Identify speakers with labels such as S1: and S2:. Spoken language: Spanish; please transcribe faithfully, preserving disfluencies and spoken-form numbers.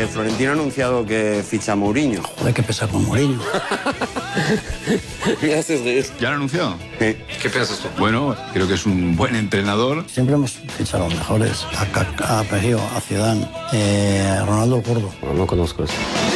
S1: Eh, Florentino ha anunciado que ficha a Mourinho.
S2: Joder, que pesa con Mourinho.
S1: Me haces reír.
S3: ¿Ya lo anunció?
S1: Sí.
S4: ¿Qué piensas tú?
S3: Bueno, creo que es un buen entrenador.
S2: Siempre hemos fichado a los mejores. A Kaká, a Perio, a Zidane, eh, a Ronaldo Gordo.
S4: No, no conozco eso.